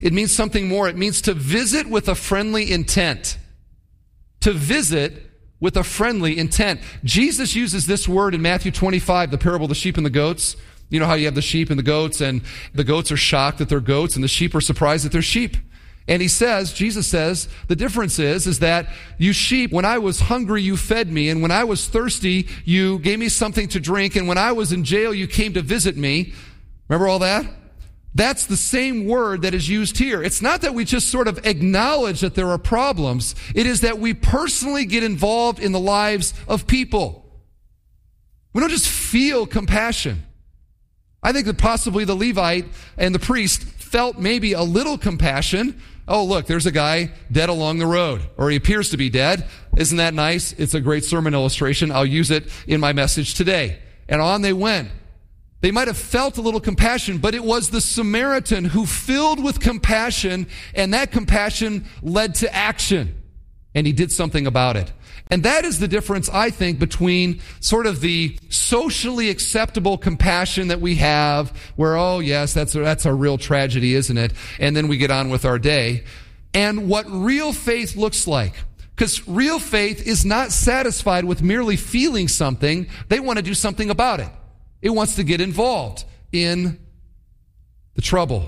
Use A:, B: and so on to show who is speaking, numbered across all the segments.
A: It means something more. It means to visit with a friendly intent. To visit with a friendly intent. Jesus uses this word in Matthew 25, the parable of the sheep and the goats. You know how you have the sheep and the goats are shocked that they're goats, and the sheep are surprised that they're sheep. And Jesus says, the difference is that you sheep, when I was hungry, you fed me, and when I was thirsty, you gave me something to drink, and when I was in jail, you came to visit me. Remember all that? That's the same word that is used here. It's not that we just sort of acknowledge that there are problems. It is that we personally get involved in the lives of people. We don't just feel compassion. I think that possibly the Levite and the priest felt maybe a little compassion. Oh, look, there's a guy dead along the road, or he appears to be dead. Isn't that nice? It's a great sermon illustration. I'll use it in my message today. And on they went. They might have felt a little compassion, but it was the Samaritan who filled with compassion, and that compassion led to action. And he did something about it. And that is the difference, I think, between sort of the socially acceptable compassion that we have, where, oh yes, that's a real tragedy, isn't it? And then we get on with our day. And what real faith looks like. Because real faith is not satisfied with merely feeling something. They want to do something about it. It wants to get involved in the trouble.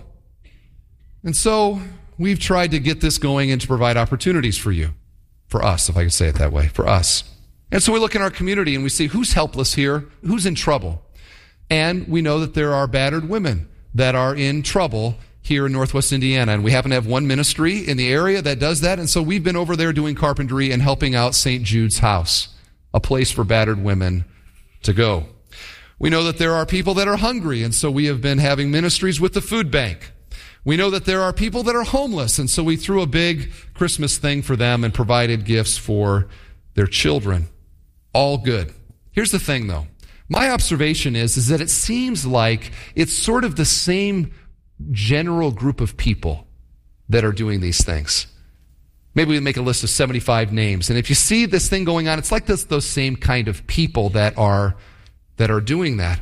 A: And so we've tried to get this going and to provide opportunities for you. For us, if I could say it that way, for us. And so we look in our community and we see who's helpless here, who's in trouble. And we know that there are battered women that are in trouble here in Northwest Indiana. And we happen to have one ministry in the area that does that. And so we've been over there doing carpentry and helping out St. Jude's House, a place for battered women to go. We know that there are people that are hungry, and so we have been having ministries with the food bank. We know that there are people that are homeless, and so we threw a big Christmas thing for them and provided gifts for their children. All good. Here's the thing, though. My observation is that it seems like it's sort of the same general group of people that are doing these things. Maybe we make a list of 75 names, and if you see this thing going on, it's like those same kind of people that are doing that.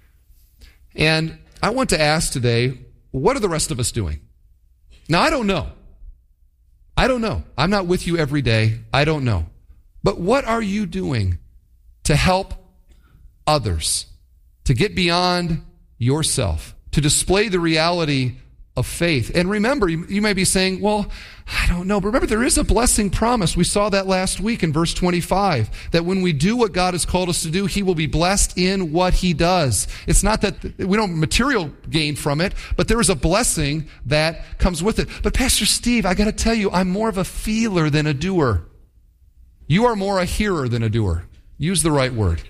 A: And I want to ask today, what are the rest of us doing? Now, I don't know. I'm not with you every day. I don't know. But what are you doing to help others, to get beyond yourself, to display the reality of faith? And remember, you may be saying, well, I don't know. But remember, there is a blessing promised. We saw that last week in verse 25, that when we do what God has called us to do, He will be blessed in what He does. It's not that we don't material gain from it, but there is a blessing that comes with it. But Pastor Steve, I got to tell you, I'm more of a feeler than a doer. You are more a hearer than a doer. Use the right word.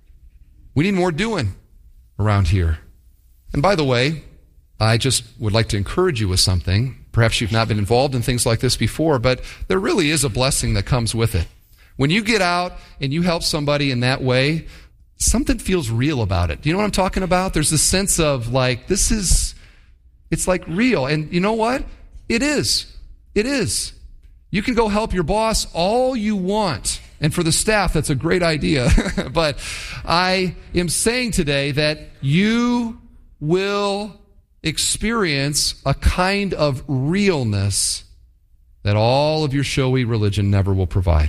A: We need more doing around here. And by the way, I just would like to encourage you with something. Perhaps you've not been involved in things like this before, but there really is a blessing that comes with it. When you get out and you help somebody in that way, something feels real about it. Do you know what I'm talking about? There's this sense of like, it's like real. And you know what? It is. It is. You can go help your boss all you want. And for the staff, that's a great idea. But I am saying today that you will experience a kind of realness that all of your showy religion never will provide.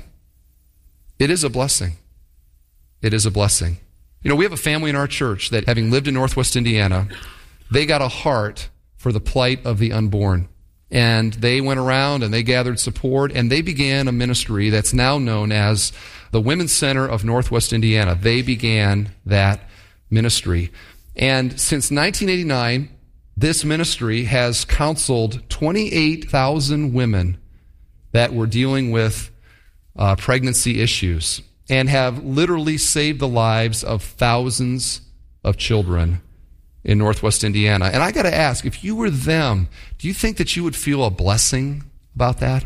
A: It is a blessing. It is a blessing. You know, we have a family in our church that, having lived in Northwest Indiana, they got a heart for the plight of the unborn. And they went around and they gathered support, and they began a ministry that's now known as the Women's Center of Northwest Indiana. They began that ministry. And since 1989, this ministry has counseled 28,000 women that were dealing with pregnancy issues and have literally saved the lives of thousands of children in Northwest Indiana. And I got to ask, if you were them, do you think that you would feel a blessing about that?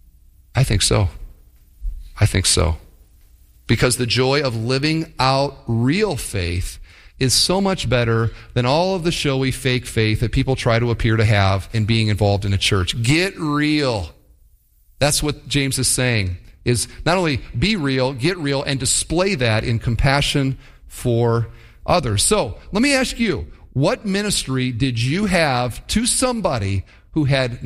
A: I think so. I think so. Because the joy of living out real faith is so much better than all of the showy fake faith that people try to appear to have in being involved in a church. Get real. That's what James is saying, is not only be real, get real, and display that in compassion for others. So let me ask you, what ministry did you have to somebody who had